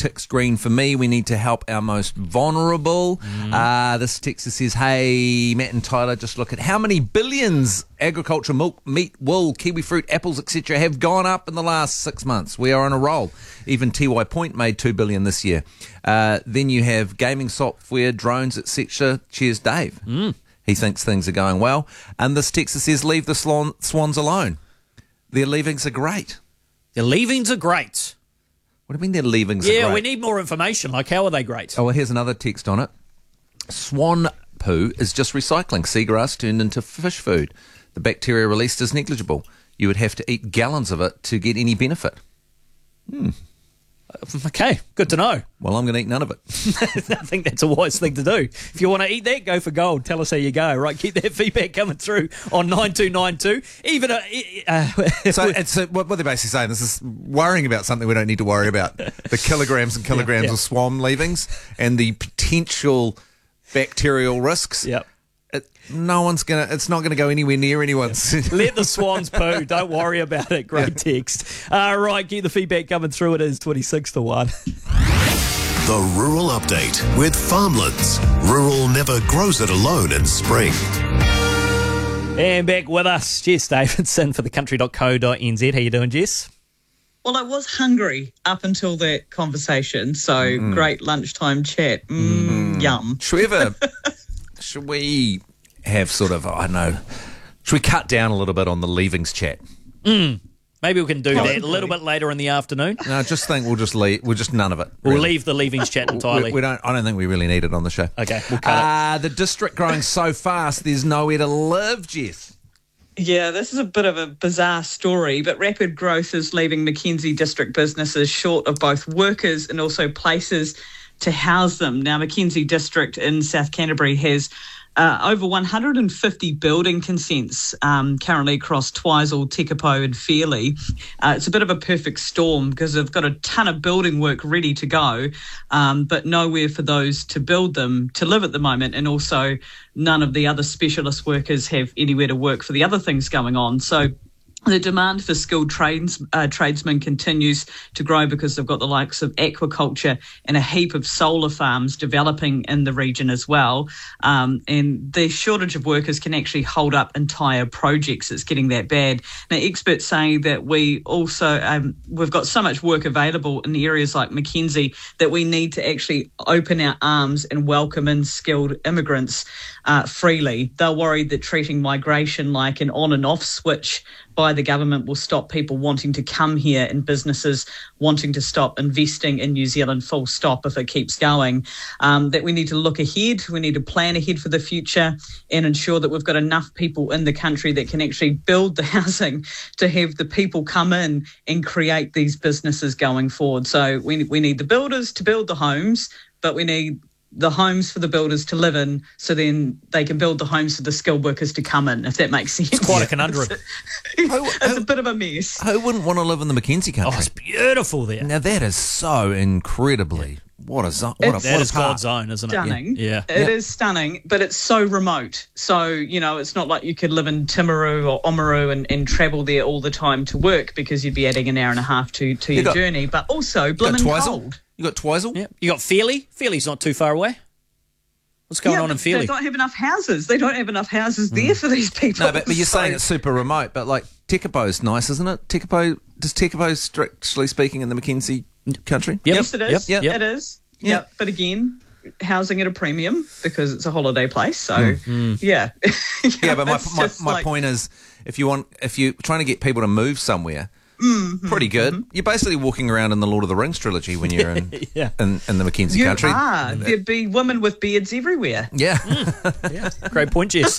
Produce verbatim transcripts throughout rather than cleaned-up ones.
ticks green for me. We need to help our most vulnerable. Mm. Uh, this texter says, hey, Matt and Tyler, just look at how many billions agriculture, milk, meat, wool, kiwi fruit, apples, et cetera have gone up in the last six months. We are on a roll. Even T Y Point made two billion dollars this year. Uh, then you have gaming software, drones, et cetera. Cheers, Dave. Mm. He thinks things are going well. And this texter says, leave the swan, swans alone. Their leavings are great. Their leavings are great. What do you mean their leavings yeah, are great? Yeah, we need more information. Like, how are they great? Oh, well, here's another text on it. Swan poo is just recycling. Seagrass turned into fish food. The bacteria released is negligible. You would have to eat gallons of it to get any benefit. Hmm. Okay, good to know. Well, I'm going to eat none of it. I think that's a wise thing to do. If you want to eat that, go for gold. Tell us how you go, right? Keep that feedback coming through on nine two nine two. Even a, uh, so it's a, what they're basically saying, this is worrying about something we don't need to worry about. The kilograms and kilograms yeah, yeah. of swan leavings and the potential bacterial risks. Yep. It, no one's going to, it's not going to go anywhere near anyone's. Let the swans poo. Don't worry about it. Great text. All right, keep the feedback coming through. It is twenty-six to one. The Rural Update with Farmlands. Rural never grows it alone in spring. And back with us, Jess Davidson for the country dot co dot n z. How you doing, Jess? Well, I was hungry up until that conversation, so mm. great lunchtime chat. Mm, mm. Yum. Should we ever... Should we have sort of, I don't know, should we cut down a little bit on the leavings chat? Mm. Maybe we can do that a little bit later in the afternoon. No, I just think we'll just leave, we'll just none of it. We'll really. leave the leavings chat entirely. We, we don't, I don't think we really need it on the show. Okay, we'll cut uh, it. The district growing so fast, there's nowhere to live, Jess. Yeah, this is a bit of a bizarre story, but rapid growth is leaving Mackenzie district businesses short of both workers and also places to house them. Now, Mackenzie district in South Canterbury has uh, over one hundred fifty building consents um, currently across Twizel, Tekapo and Fairley. Uh, it's a bit of a perfect storm because they've got a ton of building work ready to go, um, but nowhere for those to build them to live at the moment, and also none of the other specialist workers have anywhere to work for the other things going on. So the demand for skilled trades, uh, tradesmen continues to grow because they've got the likes of aquaculture and a heap of solar farms developing in the region as well. Um, and the shortage of workers can actually hold up entire projects. It's getting that bad. Now, experts say that we also, um, we've got so much work available in areas like Mackenzie that we need to actually open our arms and welcome in skilled immigrants uh, freely. They're worried that treating migration like an on and off switch by the government will stop people wanting to come here and businesses wanting to stop investing in New Zealand full stop if it keeps going. Um, that we need to look ahead, we need to plan ahead for the future and ensure that we've got enough people in the country that can actually build the housing to have the people come in and create these businesses going forward. So we, we need the builders to build the homes, but we need the homes for the builders to live in, so then they can build the homes for the skilled workers to come in, if that makes sense. It's quite a conundrum. It's, it's, it's a bit of a mess. Who wouldn't want to live in the Mackenzie country? Oh, it's beautiful there. Now, that is so incredibly... What a zone. What It's a, That what is a part. God's zone, isn't it? Stunning. Yeah. It Yeah. is stunning, but it's so remote. So, you know, it's not like you could live in Timaru or Oamaru and, and travel there all the time to work because you'd be adding an hour and a half to, to You your got- journey, but also You got blimmin' Twizel? cold. You got Twizel? Yeah. You got Fairley. Fairley's not too far away. What's going yeah, on in but Fairley? They don't have enough houses. They don't have enough houses there for these people. No, but, but you're So- saying it's super remote, but like Tekapo's nice, isn't it? Tekapo, does Tekapo, strictly speaking, in the Mackenzie country? Yep. Yes, it is. Yep. Yep. It is. Yeah. Yeah. But again, housing at a premium because it's a holiday place. So, Mm. yeah. Yeah, but my It's my, just my like- point is, if you want, if you're trying to get people to move somewhere, Mm-hmm, pretty good. mm-hmm. You're basically walking around in the Lord of the Rings trilogy when you're in Yeah. in, in the Mackenzie You country. are. There'd be women with beards everywhere. Yeah. Yeah. Great point, Jess.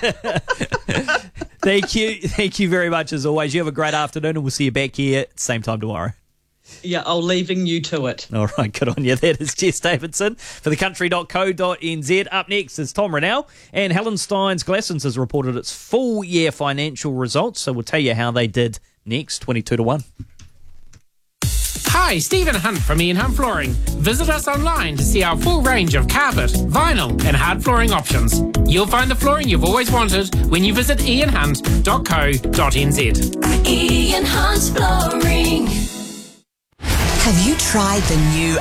Thank you. Thank you very much, as always. You have a great afternoon, and we'll see you back here same time tomorrow. Yeah, I'll leaving you to it. All right, good on you. That is Jess Davidson for the country dot co dot n z. Up next is Tom Rennell, and Helen Steins Glassons has reported its full year financial results, so we'll tell you how they did next, twenty-two to one. Hi, Stephen Hunt from Ian Hunt Flooring. Visit us online to see our full range of carpet, vinyl and hard flooring options. You'll find the flooring you've always wanted when you visit ian hunt dot co dot n z. Ian Hunt Flooring. Have you tried the new